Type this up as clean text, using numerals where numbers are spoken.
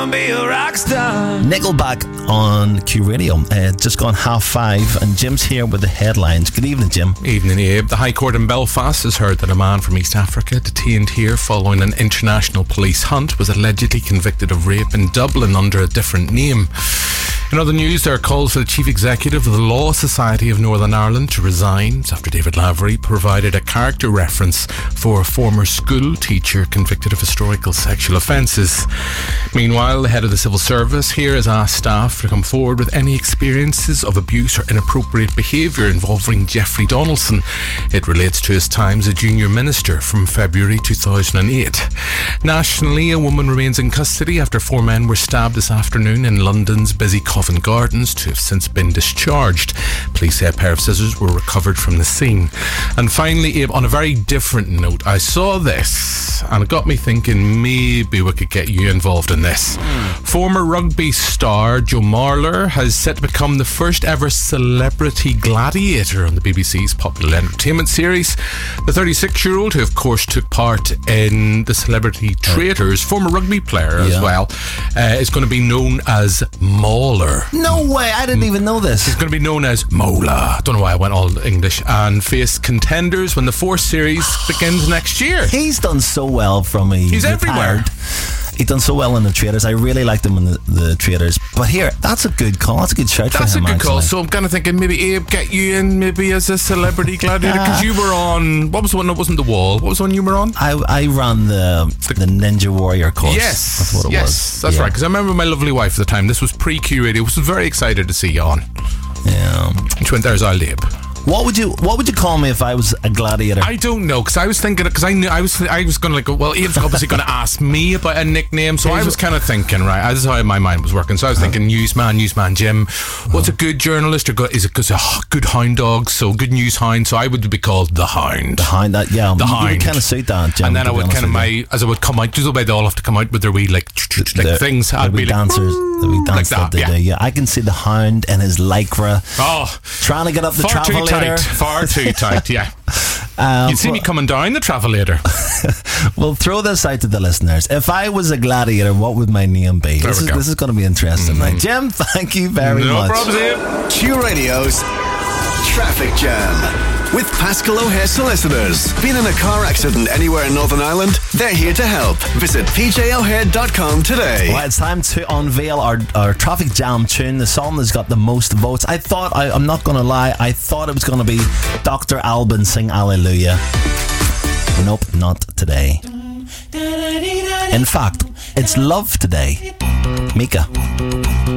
wanna be a rock star. Nickelback on Q Radio. Just gone 5:30, and Jim's here with the headlines. Good evening, Jim. Evening, Abe. The High Court in Belfast has heard that a man from East Africa detained here following an international police hunt was allegedly convicted of rape in Dublin under a different name. In other news, there are calls for the Chief Executive of the Law Society of Northern Ireland to resign after David Lavery provided a character reference for a former school teacher convicted of historical sexual offences. Meanwhile, the head of the civil service here has asked staff to come forward with any experiences of abuse or inappropriate behaviour involving Jeffrey Donaldson. It relates to his time as a junior minister from February 2008. Nationally, a woman remains in custody after 4 men were stabbed this afternoon in London's busy Covent Gardens to have since been discharged. Police say a pair of scissors were recovered from the scene. And finally, Abe, on a very different note, I saw this and it got me thinking maybe we could get you involved in this. Former rugby star Joe Marler has set to become the first ever celebrity gladiator on the BBC's popular entertainment series. The 36-year-old, who of course took part in the Celebrity Traitors, former rugby player as well, is going to be known as Mauler. No way, I didn't even know this. He's going to be known as Mola. Don't know why I went all English. And face contenders when the 4th series begins next year. He's done so well from He's everywhere. He's done so well in the Traitors. I really liked him in the Traitors. But here, that's a good call. That's a good shout for him. That's a good call. Actually. So I'm kind of thinking maybe Abe, get you in maybe as a celebrity gladiator, because you were on, what was the one that wasn't The Wall? What was the one you were on? I ran the Ninja Warrior course. Yes. That's what it was. That's right. Because I remember my lovely wife at the time. This was pre-Q Radio. I was very excited to see you on. Yeah. She went, there's our Abe. What would you call me if I was a gladiator? I don't know, because I was thinking, because I knew I was going to well, Abe's obviously going to ask me about a nickname, so I was kind of thinking, right, this is how my mind was working. So I was thinking, newsman Jim. What's a good journalist, or is it because a good hound dog? So good news hound. So I would be called the Hound. The Hound. The Hound. You would kind of suit that, Jim. And then I would kind of as I would come out, just they all have to come out with their wee things. I'd be dancers. There'd be dancers like that. Yeah, I can see the Hound in his lycra. Oh, trying to get up the travelator. Far too tight, yeah. You'd see me coming down the travelator. We'll throw this out to the listeners. If I was a gladiator, what would my name be? This is going to be interesting. Right? Jim, thank you very much. No problem, Dave. Q Radio's Traffic Jam with Pascal O'Hare Solicitors. Been in a car accident anywhere in Northern Ireland? They're here to help. Visit pjohare.com today. Well, it's time to unveil our Traffic Jam tune. The song that's got the most votes. I thought, I'm not going to lie, I thought it was going to be Dr. Alban Sing Hallelujah. Nope, not today. In fact, it's Love today. Mika.